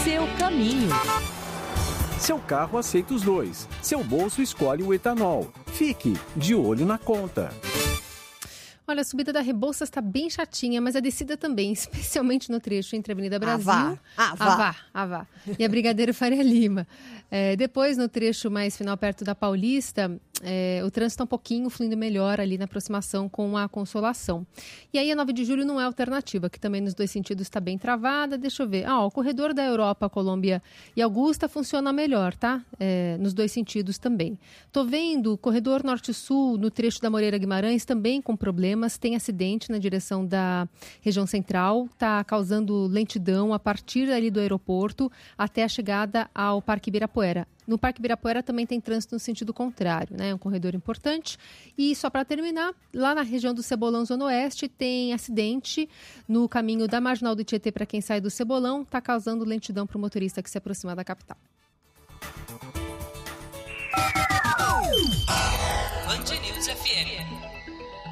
seu caminho. Seu carro aceita os dois. Seu bolso escolhe o etanol. Fique de olho na conta. Olha, a subida da Rebouças está bem chatinha, mas a descida também, especialmente no trecho entre a Avenida Brasil, Avá, e a Brigadeiro Faria Lima. Depois, no trecho mais final, perto da Paulista, o trânsito está um pouquinho fluindo melhor ali na aproximação com a Consolação. E aí a 9 de julho não é alternativa, que também nos dois sentidos está bem travada. Deixa eu ver. O corredor da Europa, Colômbia e Augusta funciona melhor, tá? Nos dois sentidos também. Tô vendo o corredor norte-sul, no trecho da Moreira Guimarães, também com problemas. Tem acidente na direção da região central, está causando lentidão a partir ali do aeroporto até a chegada ao Parque Ibirapuera. No Parque Ibirapuera também tem trânsito no sentido contrário, né? É um corredor importante. E só para terminar, lá na região do Cebolão, Zona Oeste, tem acidente no caminho da Marginal do Tietê para quem sai do Cebolão, está causando lentidão para o motorista que se aproxima da capital. Band News FM.